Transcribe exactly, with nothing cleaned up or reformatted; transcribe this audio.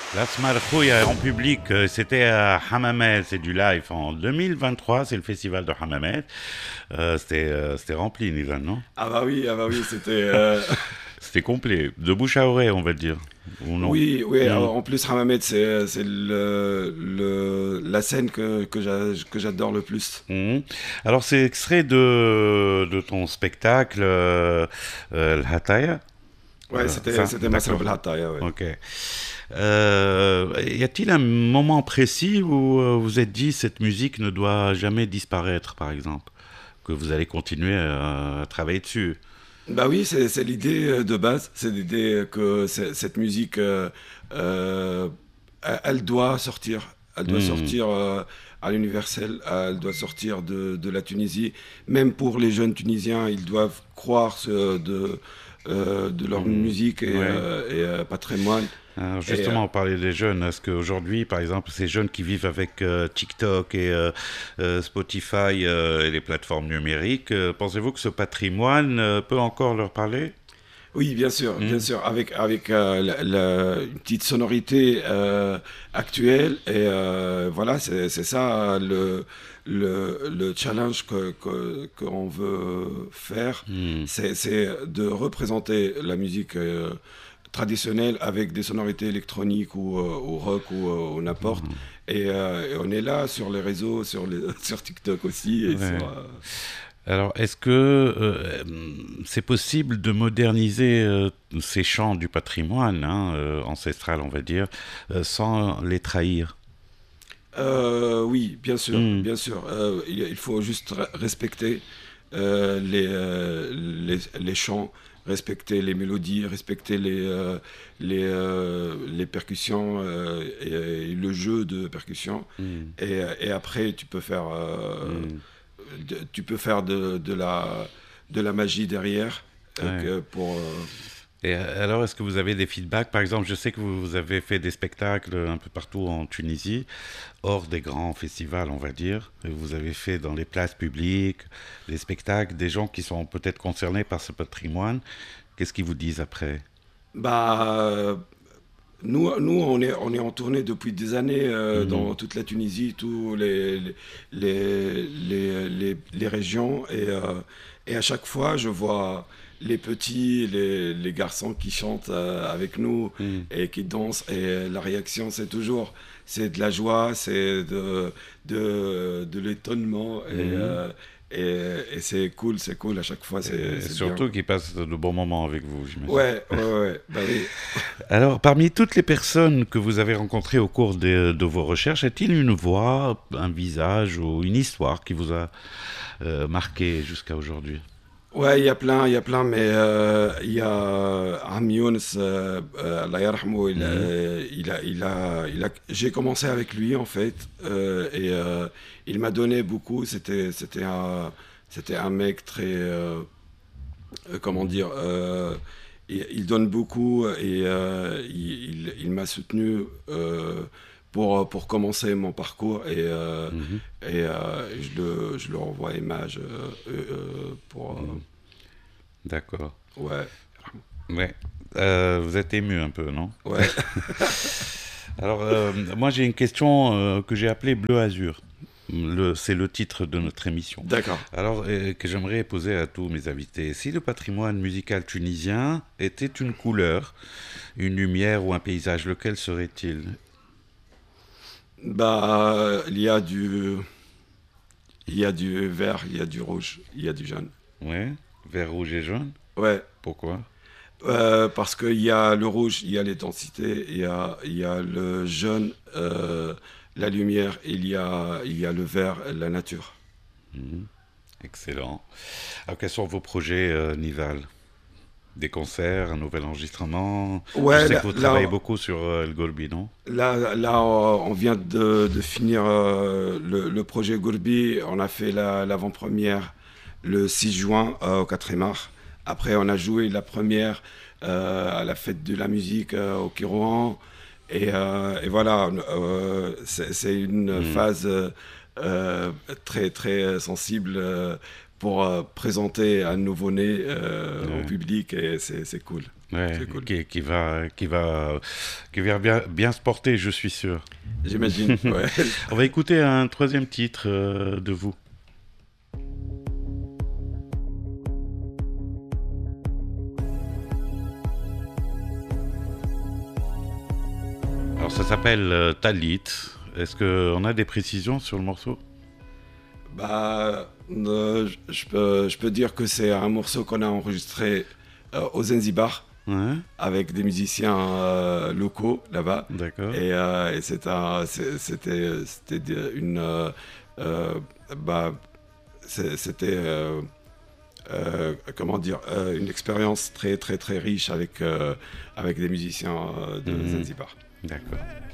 L'Asmar Khouya en public, euh, c'était à Hammamet, c'est du live en deux mille vingt-trois, c'est le festival de Hammamet. Euh, c'était, euh, c'était rempli, Nizan, non? Ah bah oui, ah bah oui, c'était... euh, C'était complet, de bouche à oreille, on va dire, ou non? Oui, oui, Hmm. alors, en plus Hammamet, c'est c'est le, le- la scène que, que j'a- que j'adore le plus. Hmm. Alors, c'est extrait de, de ton spectacle, euh, euh, L'Hataya. Ouais, Euh, c'était ça, c'était Masrab d'accord. El Hattaya, ouais. Ok. Euh, y a-t-il un moment précis où euh, vous êtes dit cette musique ne doit jamais disparaître, par exemple, que vous allez continuer à, à travailler dessus? Bah oui, c'est c'est l'idée euh, de base, c'est l'idée que c'est- cette musique, euh, euh, elle elle doit sortir, elle doit Hmm. sortir euh, à l'universel, elle doit sortir de, de la Tunisie. Même pour les jeunes Tunisiens, ils doivent croire ce- de, euh, de leur Hmm. musique et, Ouais. euh, et, euh, patrimoine. Alors Et, euh, justement, on parlait des jeunes. Est-ce qu'aujourd'hui, par exemple, ces jeunes qui vivent avec euh, TikTok et euh, euh, Spotify euh, et les plateformes numériques, euh, pensez-vous que ce patrimoine euh, peut encore leur parler? Oui, bien sûr, bien Hmm. sûr, avec, avec euh, la- la- une petite sonorité euh, actuelle. Et euh, voilà, c'est c'est ça le, le, le challenge que, que, qu'on veut faire. Hmm. C'est c'est de représenter la musique euh, traditionnelle avec des sonorités électroniques ou, euh, ou rock ou, euh, ou n'importe. Et, euh, et on est là sur les réseaux, sur, les, sur TikTok aussi. Et sur, Ouais. euh, Alors, est-ce que euh, c'est possible de moderniser euh, ces chants du patrimoine hein, euh, ancestral, on va dire, euh, sans les trahir? Euh, oui, bien sûr, Hmm. bien sûr. Euh, il il faut juste re- respecter euh, les, euh, les, les chants, respecter les mélodies, respecter les, euh, les, euh, les percussions euh, et, et le jeu de percussions. Hmm. Et, et après, tu peux faire, euh, Hmm. de, tu peux faire de, de la, de la magie derrière euh, Ouais. que pour, euh, Et euh, alors, est-ce que vous avez des feedbacks? Par exemple, je sais que vous vous avez fait des spectacles un peu partout en Tunisie, hors des grands festivals, on va dire. Et vous avez fait dans les places publiques, des spectacles, des gens qui sont peut-être concernés par ce patrimoine. Qu'est-ce qu'ils vous disent après? bah, Nous, nous on est, on est en tournée depuis des années euh, Mhm. dans toute la Tunisie, tous les, les, les, les, les- les régions. Et, euh, et à chaque fois, je vois les petits, les, les garçons qui chantent euh, avec nous Mhm. et qui dansent. Et la réaction, c'est toujours, c'est de la joie, c'est de, de, de l'étonnement. Et, Mhm. euh, et, et c'est cool, c'est cool à chaque fois, c'est Et c'est bien. surtout qu'ils passent de bons moments avec vous, j'imagine. Ouais, ouais, ouais, ouais. Bah oui. Alors, parmi toutes les personnes que vous avez rencontrées au cours de, de vos recherches, est-il une voix, un visage ou une histoire qui vous a euh, marqué jusqu'à aujourd'hui? Ouais, il y a plein, il y a plein, mais euh, il y a euh, Am Younes, euh, euh, Allah yarhamou, il Mhm. a, il a, il a, il a- j'ai commencé avec lui en fait, euh, et euh, il m'a donné beaucoup. C'était, c'était un, c'était un mec très, euh, euh, comment dire, euh, il, il donne beaucoup et euh, il, il- il m'a soutenu euh, pour, pour commencer mon parcours et, euh, Mhm. et euh, je le, je le renvoie image euh, euh, euh, pour, euh, Mhm. D'accord. ouais. Ouais. Euh, vous êtes ému un peu, non? Ouais. Alors, euh, moi j'ai une question euh, que j'ai appelée Bleu Azur. Le, c'est le titre de notre émission. D'accord. Alors, euh, que j'aimerais poser à tous mes invités. Si le patrimoine musical tunisien était une couleur, une lumière ou un paysage, lequel serait-il? Bah, il y a du, il y a du vert, il y a du rouge, il y a du jaune. Ouais, vert, rouge et jaune. Ouais. Pourquoi? Euh, parce qu'il y a le rouge, il y a l'intensité, il y a, il y a le jaune, euh, la lumière, il y a, il y a le vert, la nature. Mhm. Excellent. Alors, quels sont vos projets, euh, Nival? Des concerts, un nouvel enregistrement? Je Ouais, sais que là, vous travaillez là, beaucoup sur euh, El Golbi, non? là, là, euh, on vient de, de finir euh, le, le projet Gourbi. On a fait la- l'avant-première le six juin euh, au quatrième art. Après, on a joué la première euh, à la fête de la musique euh, au Kirouan. Et, euh, et voilà, euh, c'est c'est une Mhm. phase euh, euh, très très sensible euh, pour euh, présenter un nouveau-né euh, au Ouais. public et c'est c'est cool. Ouais, C'est cool. qui, qui va, qui va, qui va bien, bien se porter, je suis sûr. J'imagine, ouais. On va écouter un troisième titre euh, de vous. Alors ça s'appelle euh, Talit. Est-ce qu'on a des précisions sur le morceau? Bah, euh, je je peux, je peux dire que c'est un morceau qu'on a enregistré euh, au Zanzibar Ouais, avec des musiciens euh, locaux là-bas. d'accord. Et, euh, et c'est un- c'est- c'était, c'était de- une, euh, euh, bah, c'est- c'était, euh, euh, comment dire, euh, une expérience très très très riche avec, euh, avec des musiciens euh, de Mhm. Zanzibar. D'accord.